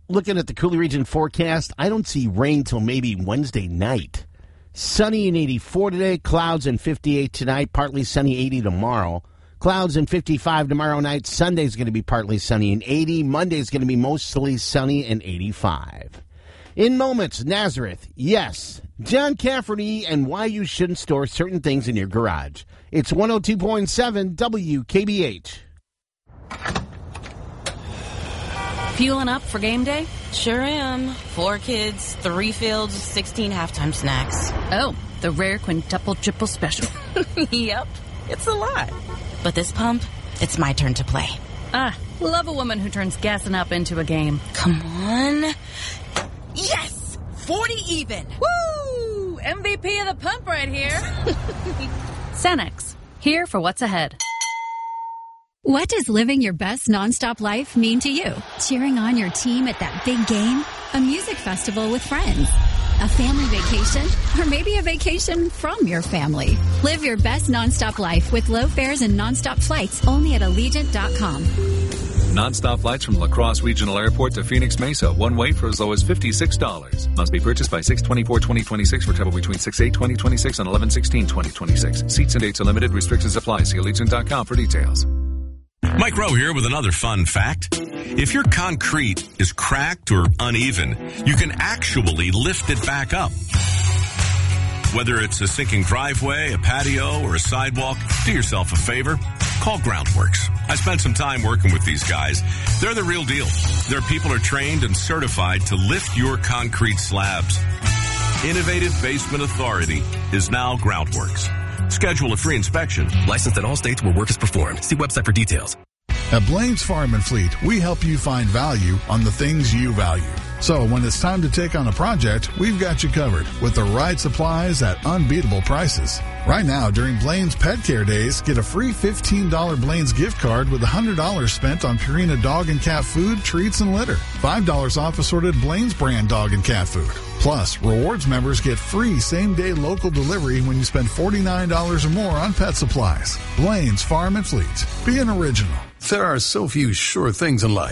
looking at the Coulee Region forecast, I don't see rain till maybe Wednesday night. Sunny and 84 today, clouds and 58 tonight, partly sunny 80 tomorrow. Clouds and 55 tomorrow night. Sunday's going to be partly sunny and 80. Monday's going to be mostly sunny and 85. In moments, Nazareth, yes. John Cafferty and why you shouldn't store certain things in your garage. It's 102.7 WKBH. Fueling up for game day? Sure am. 4 kids, 3 fields, 16 halftime snacks. Oh, the rare quintuple triple special. Yep, it's a lot. But this pump, it's my turn to play. Ah, love a woman who turns gassing up into a game. Come on. Yes! 40 even. Woo! MVP of the pump right here. Cenex, here for what's ahead. What does living your best nonstop life mean to you? Cheering on your team at that big game? A music festival with friends? A family vacation? Or maybe a vacation from your family? Live your best nonstop life with low fares and nonstop flights only at Allegiant.com. Nonstop flights from La Crosse Regional Airport to Phoenix Mesa, one way for as low as $56. Must be purchased by 6/24/2026 for travel between 6/8/2026 and 11/16/2026. Seats and dates are limited. Restrictions apply. See Allegiant.com for details. Mike Rowe here with another fun fact. If your concrete is cracked or uneven, you can actually lift it back up. Whether it's a sinking driveway, a patio, or a sidewalk, do yourself a favor. Call Groundworks. I spent some time working with these guys. They're the real deal. Their people are trained and certified to lift your concrete slabs. Innovative Basement Authority is now Groundworks. Schedule a free inspection. Licensed in all states where work is performed. See website for details. At Blaine's Farm and Fleet, we help you find value on the things you value. So when it's time to take on a project, we've got you covered with the right supplies at unbeatable prices. Right now, during Blaine's Pet Care Days, get a free $15 Blaine's gift card with $100 spent on Purina dog and cat food, treats, and litter. $5 off assorted Blaine's brand dog and cat food. Plus, rewards members get free same-day local delivery when you spend $49 or more on pet supplies. Blaine's Farm and Fleet. Be an original. There are so few sure things in life.